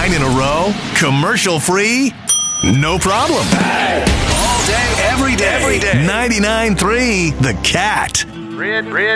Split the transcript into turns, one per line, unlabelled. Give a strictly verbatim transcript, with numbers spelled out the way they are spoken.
Nine in a row? Commercial free? No problem.
All day, every day. Every day.
ninety-nine point three The Cat.
Red, red.